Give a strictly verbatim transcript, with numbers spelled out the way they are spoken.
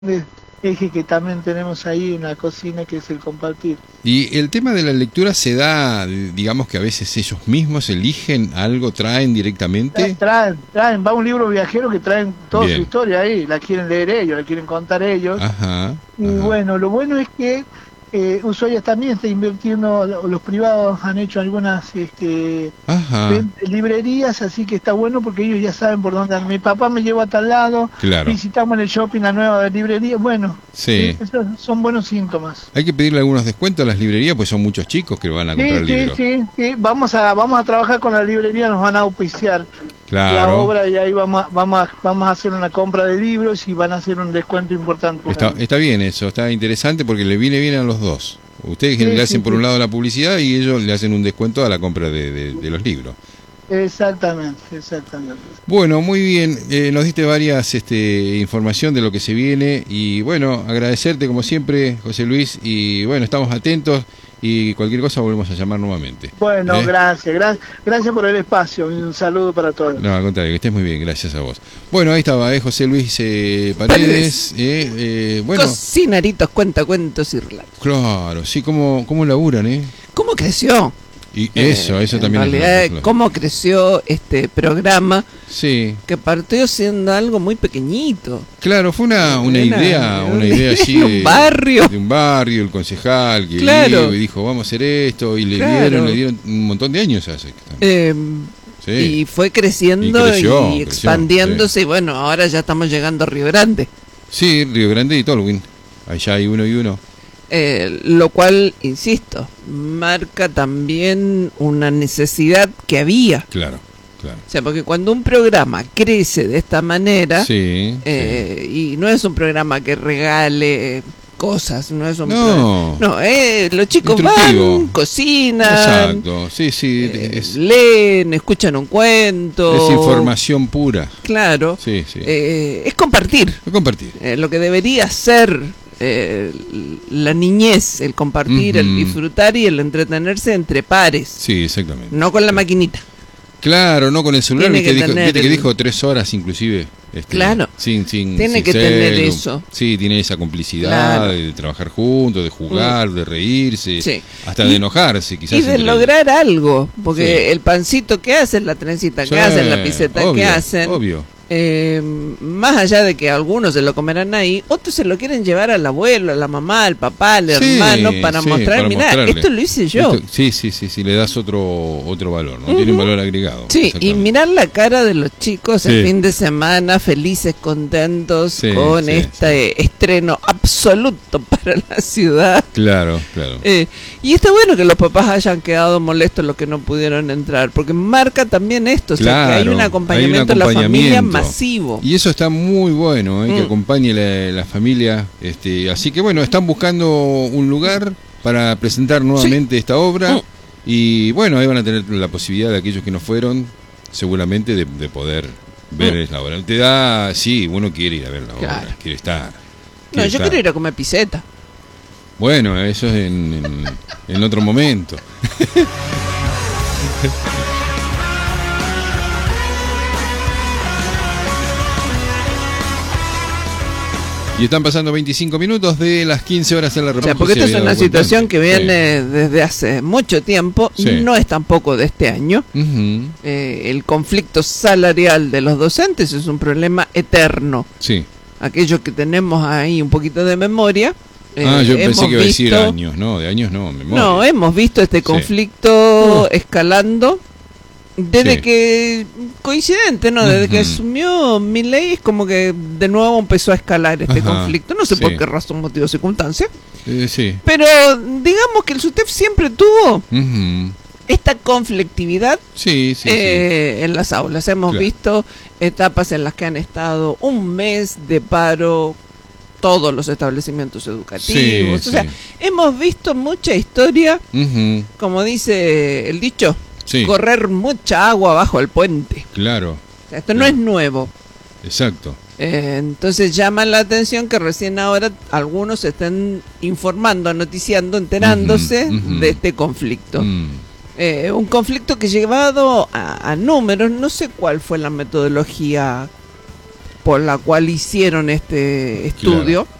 eje que también tenemos ahí en la cocina, que es el compartir. Y el tema de la lectura se da, digamos que a veces ellos mismos eligen algo, traen directamente. Traen, traen, va un libro viajero que traen toda Bien. su historia ahí, la quieren leer ellos, la quieren contar ellos. Ajá, y ajá. bueno, lo bueno es que eh, Ushuaia también está invirtiendo, los privados han hecho algunas este, Ajá. librerías, así que está bueno porque ellos ya saben por dónde. Mi papá me llevó a tal lado, Claro. visitamos en el shopping la nueva librería, bueno, Sí. esos son buenos síntomas. Hay que pedirle algunos descuentos a las librerías, pues son muchos chicos que van a comprar Sí, sí, libros. sí, sí, vamos a, vamos a trabajar con la librería, nos van a auspiciar Claro. la obra y ahí vamos a, vamos, a, vamos a hacer una compra de libros y van a hacer un descuento importante. Está, está bien eso, está interesante porque le viene bien a los dos. Ustedes Sí, le sí, hacen por sí. un lado la publicidad y ellos le hacen un descuento a la compra de, de, de los libros. Exactamente, exactamente. Bueno, muy bien, eh, nos diste varias este, información de lo que se viene y bueno, agradecerte como siempre, José Luis, y bueno, estamos atentos y cualquier cosa volvemos a llamar nuevamente. Bueno, ¿Eh? gracias, gracias, gracias por el espacio y un saludo para todos. No, al contrario, que estés muy bien, gracias a vos. Bueno, ahí estaba, eh, José Luis eh, Paredes, eh, eh, bueno, Cocinaritos, cuentacuentos y relatos. claro, sí, cómo, cómo laburan, ¿eh? ¿Cómo creció? Y eso, eso en también realidad, es claro. cómo creció este programa Sí, que partió siendo algo muy pequeñito. claro, fue una, una Era idea, un- una idea así en un de, barrio. de un barrio, el concejal que Claro. iba y dijo, vamos a hacer esto, y le Claro. dieron, le dieron un montón de años hace. que están. Eh, Sí. Y fue creciendo y, Y creció, creció, expandiéndose y bueno, ahora ya estamos llegando a Río Grande. Sí, Río Grande y Tolwyn, allá hay uno y uno. Eh, lo cual, insisto, marca también una necesidad que había. Claro, claro. O sea, porque cuando un programa crece de esta manera, Sí, eh, y no es un programa que regale cosas, no es un No. pro- no, eh, los chicos Instructivo. van, sí. cocinan, Exacto, sí, sí, eh, es, leen, escuchan un cuento, es información pura. claro, Sí, sí. eh, es compartir. Voy a compartir. Eh, lo que debería ser eh, la niñez, el compartir, el Ujú. disfrutar y el entretenerse entre pares, Sí, exactamente. no con la maquinita. Claro, no con el celular, Tiene viste, que dijo, tener viste que el- dijo tres horas inclusive. Este, Claro. Sin, sin, Tiene sin que tener celu. eso. Sí, tiene esa complicidad Claro. de trabajar juntos, de jugar, de reírse, Sí. hasta Y- de enojarse quizás. Y de entre lograr algo, porque Sí. el pancito que hacen, la trencita que Sí, hacen, la piseta obvio, que hacen, Obvio. eh, más allá de que algunos se lo comerán ahí, otros se lo quieren llevar al abuelo, a la mamá, al papá, al Sí, hermano, para sí, mostrar, para mirá, mostrarle. esto lo hice yo. Esto- sí, sí, sí, sí, le das otro otro valor, ¿no? Ujú. Tiene un valor agregado. Sí, y exactamente. mirar la cara de los chicos el Sí. fin de semana, felices, contentos, Sí, con sí, este estreno absoluto para la ciudad. Claro, claro. Eh, y está bueno que los papás hayan quedado molestos los que no pudieron entrar, porque marca también esto, o sea, que hay Claro, un hay un acompañamiento de la familia acompañamiento. masivo. Y eso está muy bueno, ¿eh? que Mm. acompañe la, la familia. Este, así que bueno, están buscando un lugar para presentar nuevamente esta obra. Mm. Y bueno, ahí van a tener la posibilidad de aquellos que no fueron, seguramente, de, de poder ver la obra. Te da, sí, uno quiere ir a ver la Claro. obra, quiere estar. No, quiere yo estar. quiero ir a comer piseta. Bueno, eso es en, en, en otro momento. Y están pasando veinticinco minutos de las quince horas en la O sea, República. porque esta es una situación que viene Sí. desde hace mucho tiempo, Sí. no es tampoco de este año. Ujú. Eh, el conflicto salarial de los docentes es un problema eterno. Sí. Aquellos que tenemos ahí un poquito de memoria. eh, Ah, yo pensé hemos que iba a decir visto- años. No, de años no, memoria. No, hemos visto este conflicto escalando desde Sí. que, coincidente, ¿no? Desde que Ujú. asumió Milei, es como que de nuevo empezó a escalar este Ajá, conflicto. No sé sí. por qué razón, motivo, circunstancia. Eh, sí. Pero digamos que el SUTEP siempre tuvo Ujú. esta conflictividad Sí, sí, eh, en las aulas. Hemos Claro. visto etapas en las que han estado un mes de paro todos los establecimientos educativos. Sí, o sea, sí. hemos visto mucha historia, sí. Ujú. como dice el dicho, Sí, correr mucha agua bajo el puente. claro, O sea, esto no Claro. es nuevo. exacto. Eh, entonces llama la atención que recién ahora algunos estén informando, noticiando, enterándose Ujú, ujú. de este conflicto. Mm. Eh, un conflicto que llevado a, a números, no sé cuál fue la metodología por la cual hicieron este estudio. Claro.